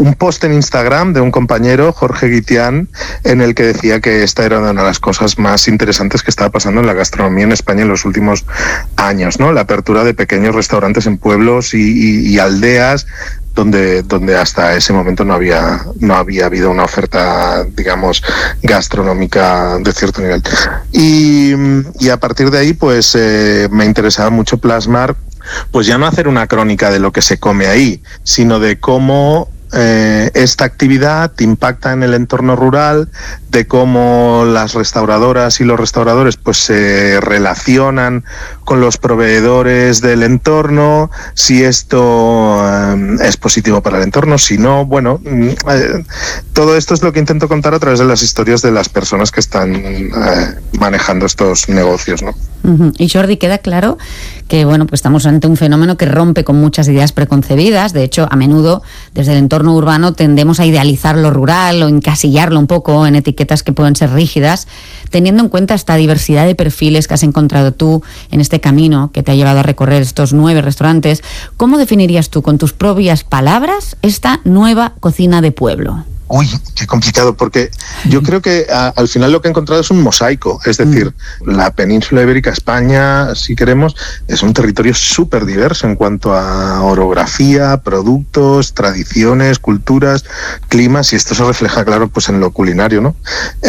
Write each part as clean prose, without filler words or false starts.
un post en Instagram de un compañero, Jorge Guitián, en el que decía que esta era una de las cosas más interesantes que estaba pasando en la gastronomía en España en los últimos años, ¿no? La apertura de pequeños restaurantes en pueblos y aldeas donde hasta ese momento no había habido una oferta, digamos, gastronómica de cierto nivel. Y a partir de ahí, pues me interesaba mucho plasmar, pues ya no hacer una crónica de lo que se come ahí, sino de cómo esta actividad impacta en el entorno rural, de cómo las restauradoras y los restauradores pues se relacionan con los proveedores del entorno, si esto es positivo para el entorno, si no, bueno, todo esto es lo que intento contar a través de las historias de las personas que están manejando estos negocios, ¿no? Y Jordi, queda claro que bueno, pues estamos ante un fenómeno que rompe con muchas ideas preconcebidas. De hecho, a menudo desde el entorno urbano tendemos a idealizar lo rural o encasillarlo un poco en etiquetas que pueden ser rígidas. Teniendo en cuenta esta diversidad de perfiles que has encontrado tú en este camino que te ha llevado a recorrer estos 9 restaurantes, ¿cómo definirías tú con tus propias palabras esta nueva cocina de pueblo? Uy, qué complicado, porque yo creo que al final lo que he encontrado es un mosaico. Es decir, la península ibérica, España, si queremos, es un territorio súper diverso en cuanto a orografía, productos, tradiciones, culturas, climas, y esto se refleja, claro, pues en lo culinario, ¿no?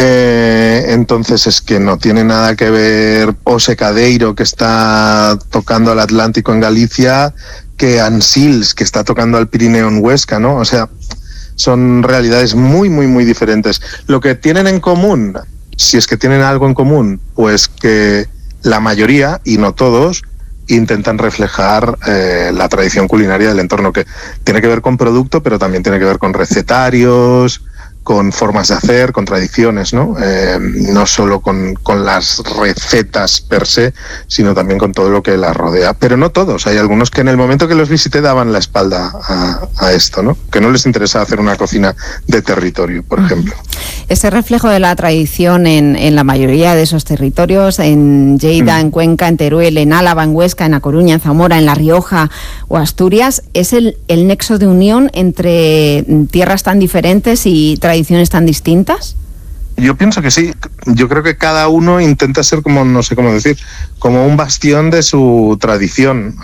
Entonces es que no tiene nada que ver Ose Cadeiro, que está tocando al Atlántico en Galicia, que Ansils, que está tocando al Pirineo en Huesca, ¿no? O sea, son realidades muy, muy, muy diferentes. Lo que tienen en común, si es que tienen algo en común, pues que la mayoría, y no todos, intentan reflejar la tradición culinaria del entorno, que tiene que ver con producto, pero también tiene que ver con recetarios, con formas de hacer, con tradiciones, ¿no? No solo con las recetas per se, sino también con todo lo que las rodea. Pero no todos. Hay algunos que en el momento que los visité daban la espalda a esto, ¿no? Que no les interesa hacer una cocina de territorio, por ejemplo. Ese reflejo de la tradición en la mayoría de esos territorios, en Lleida, en Cuenca, en Teruel, en Álava, en Huesca, en A Coruña, en Zamora, en La Rioja o Asturias, es el nexo de unión entre tierras tan diferentes y tradiciones tan distintas. Yo pienso que sí. Yo creo que cada uno intenta ser como, no sé cómo decir, como un bastión de su tradición,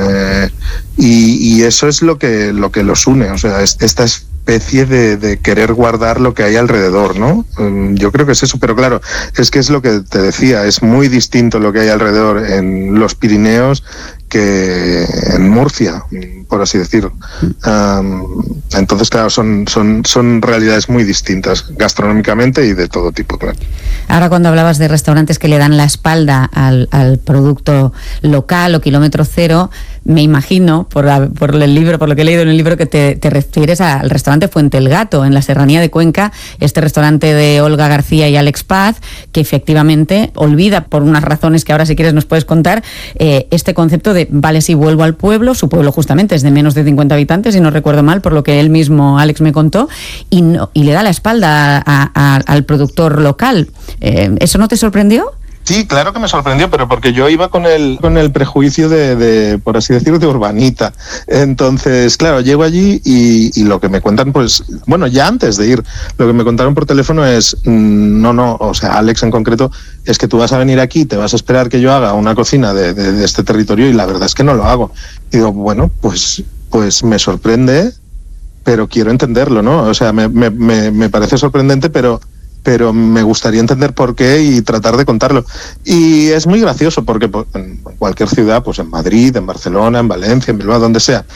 y eso es lo que los une. O sea, esta especie de querer guardar lo que hay alrededor, ¿no? Yo creo que es eso, pero claro, es que es lo que te decía, es muy distinto lo que hay alrededor en los Pirineos que en Murcia, por así decirlo. Entonces, claro, son realidades muy distintas, gastronómicamente y de todo tipo, claro. Ahora, cuando hablabas de restaurantes que le dan la espalda al producto local o kilómetro cero, me imagino, por el libro, por lo que he leído en el libro, que te refieres al restaurante Fuente el Gato, en la Serranía de Cuenca, este restaurante de Olga García y Alex Paz, que efectivamente olvida, por unas razones que ahora si quieres nos puedes contar, este concepto de, vale, si vuelvo al pueblo, su pueblo justamente es de menos de 50 habitantes, si no recuerdo mal, por lo que él mismo, Alex, me contó, y le da la espalda al productor local. ¿Eso no te sorprendió? Sí, claro que me sorprendió, pero porque yo iba con el prejuicio de por así decirlo, de urbanita. Entonces, claro, llego allí y lo que me cuentan, pues, bueno, ya antes de ir, lo que me contaron por teléfono es, no, o sea, Alex en concreto, es que tú vas a venir aquí, te vas a esperar que yo haga una cocina de este territorio, y la verdad es que no lo hago. Y digo, bueno, pues me sorprende, pero quiero entenderlo, ¿no? O sea, me parece sorprendente, pero me gustaría entender por qué y tratar de contarlo. Y es muy gracioso porque en cualquier ciudad, pues en Madrid, en Barcelona, en Valencia, en Bilbao, donde sea,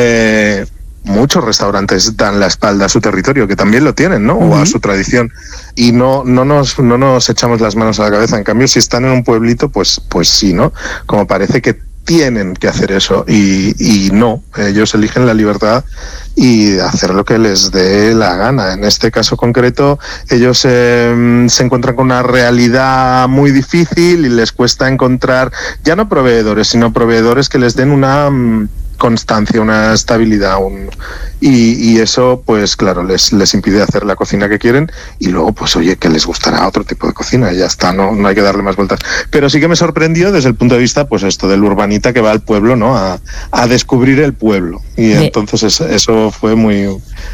muchos restaurantes dan la espalda a su territorio, que también lo tienen, ¿no? O a su tradición. Y no nos echamos las manos a la cabeza. En cambio, si están en un pueblito, pues sí, ¿no? Como parece que tienen que hacer eso, y no, ellos eligen la libertad y hacer lo que les dé la gana. En este caso concreto, ellos se encuentran con una realidad muy difícil y les cuesta encontrar ya no proveedores, sino proveedores que les den una constancia, una estabilidad, y eso, pues claro, les impide hacer la cocina que quieren, y luego, pues oye, que les gustará otro tipo de cocina, y ya está, no hay que darle más vueltas. Pero sí que me sorprendió desde el punto de vista, pues esto del urbanita que va al pueblo, ¿no? A descubrir el pueblo, y entonces eso fue muy